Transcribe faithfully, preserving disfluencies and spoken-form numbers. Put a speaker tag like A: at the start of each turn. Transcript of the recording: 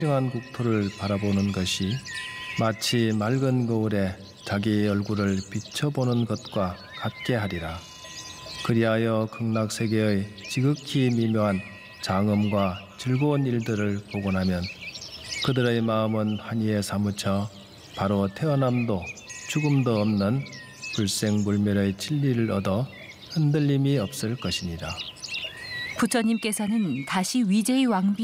A: 평안 국토를 바라보는 것이 마치 맑은 거울에 자기 얼굴을 비춰보는 것과 같게 하리라. 그리하여 극락세계의 지극히 미묘한 장엄과 즐거운 일들을 보고 나면 그들의 마음은 환희에 사무쳐 바로 태어남도 죽음도 없는 불생불멸의 진리를 얻어 흔들림이 없을 것이니라.
B: 부처님께서는 다시 위제의 왕비